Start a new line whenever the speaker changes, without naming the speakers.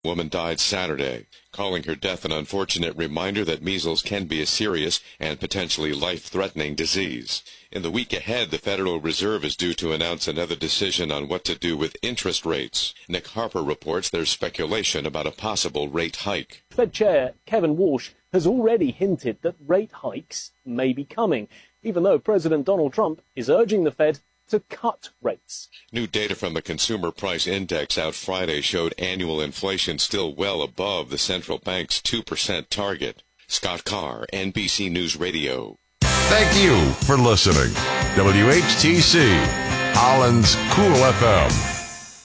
Woman died Saturday, calling her death an unfortunate reminder that measles can be a serious and potentially life-threatening disease. In the week ahead, the Federal Reserve is due to announce another decision on what to do with interest rates. Nick Harper reports there's speculation about a possible rate hike.
Fed Chair Kevin Walsh has already hinted that rate hikes may be coming, even though President Donald Trump is urging the Fed to cut rates.
New data from the Consumer Price Index out Friday showed annual inflation still well above the central bank's 2% target. Scott Carr, NBC News Radio.
Thank you for listening. WHTC, Holland's Cool FM.